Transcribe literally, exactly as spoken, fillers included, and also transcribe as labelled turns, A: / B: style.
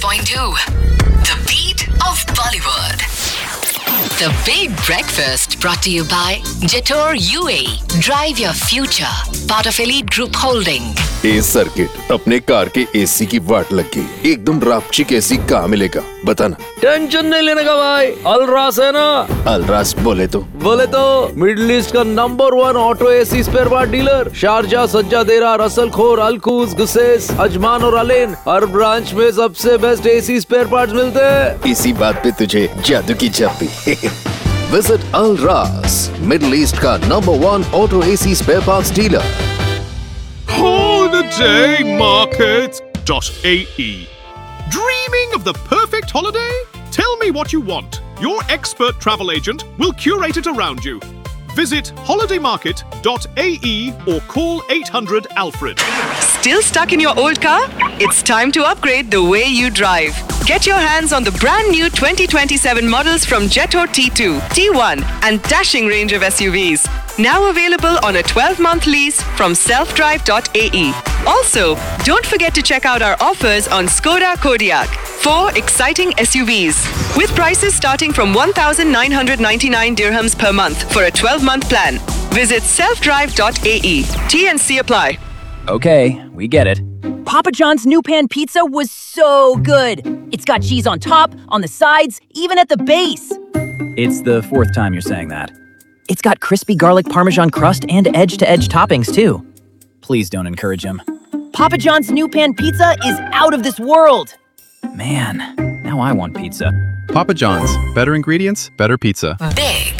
A: point two. The beat of Bollywood. The Big Breakfast brought to you by Jetor U A E. Drive your future. Part of Elite Group Holding.
B: A circuit अपने car के AC की वाट लग गई। एकदम रापचिक AC कहाँ मिलेगा बताना।
C: Tension नहीं लेने का भाई, अलरास है ना।
B: अलरास बोले तो
C: बोले तो मिडिल ईस्ट का number one auto AC spare part dealer. Sharjah, सज्जादेरा, Russell खोर, अलकूज, गुसेस, अजमान और अलेन, हर ब्रांच में सबसे बेस्ट एसी स्पेयर पार्ट्स मिलते हैं।
B: इसी बात पे तुझे जादू की चाबी। विजिट अलरास, मिडिल ईस्ट का number one auto AC spare parts dealer.
D: holiday market dot a e. Dreaming of the perfect holiday? Tell me what you want. Your expert travel agent will curate it around you. Visit holiday market dot a e or call eight hundred Alfred.
E: Still stuck in your old car? It's time to upgrade the way you drive. Get your hands on the brand new twenty twenty-seven models from Jetor T two, T one and dashing range of S U Vs. Now available on a twelve-month lease from self drive dot a e. Also, don't forget to check out our offers on Skoda Kodiaq. Four exciting S U Vs with prices starting from one thousand nine hundred ninety-nine dirhams per month for a twelve-month plan. Visit self drive dot a e. T and C apply.
F: Okay, we get it.
G: Papa John's new pan pizza was so good. It's got cheese on top, on the sides, even at the base.
F: It's the fourth time you're saying that.
G: It's got crispy garlic parmesan crust and edge-to-edge toppings too.
F: Please don't encourage him.
G: Papa John's new pan pizza is out of this world.
F: Man, now I want pizza.
H: Papa John's. Better ingredients, better pizza.
A: Big